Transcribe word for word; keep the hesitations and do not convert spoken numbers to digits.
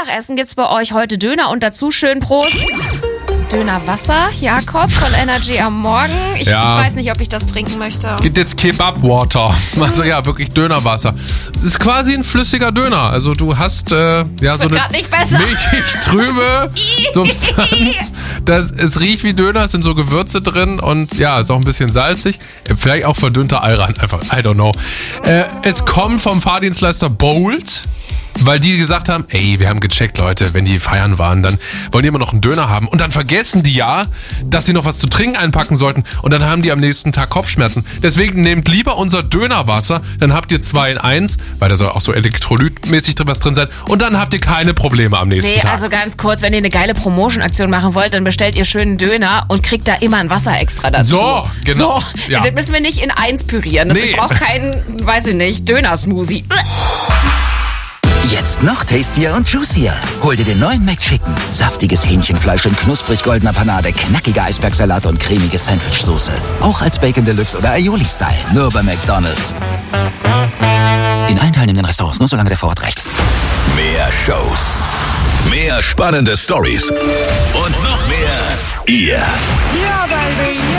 Mittagessen gibt's bei euch heute Döner und dazu schön Prost. Dönerwasser, Jakob von Energy am Morgen. Ich Ja. weiß nicht, ob ich das trinken möchte. Es gibt jetzt Kebab-Water. Also ja, wirklich Dönerwasser. Es ist quasi ein flüssiger Döner. Also du hast äh, ja Das so wird eine grad nicht besser. milchig trübe Substanz. Das, es riecht wie Döner, es sind so Gewürze drin und ja, ist auch ein bisschen salzig. Vielleicht auch verdünnter Ayran einfach. I don't know. Äh, es kommt vom Fahrdienstleister Bolt. Weil die gesagt haben, ey, wir haben gecheckt, Leute, wenn die feiern waren, dann wollen die immer noch einen Döner haben. Und dann vergessen die ja, dass sie noch was zu trinken einpacken sollten. Und dann haben die am nächsten Tag Kopfschmerzen. Deswegen nehmt lieber unser Dönerwasser, dann habt ihr zwei in eins, weil da soll auch so elektrolytmäßig drin was drin sein. Und dann habt ihr keine Probleme am nächsten Nee, Tag. also ganz kurz, wenn ihr eine geile Promotion-Aktion machen wollt, dann bestellt ihr schönen Döner und kriegt da immer ein Wasser extra dazu. So, genau. So, Ja. das müssen wir nicht in eins pürieren. Das Nee. braucht keinen, weiß ich nicht, Döner-Smoothie. Jetzt noch tastier und juicier. Hol dir den neuen McChicken. Saftiges Hähnchenfleisch in knusprig goldener Panade, knackiger Eisbergsalat und cremige Sandwichsoße. Auch als Bacon Deluxe oder Aioli-Style. Nur bei McDonald's. In allen teilnehmenden Restaurants, nur solange der Vorrat reicht. Mehr Shows. Mehr spannende Stories. Und noch mehr ihr. Ja, Baby, ja.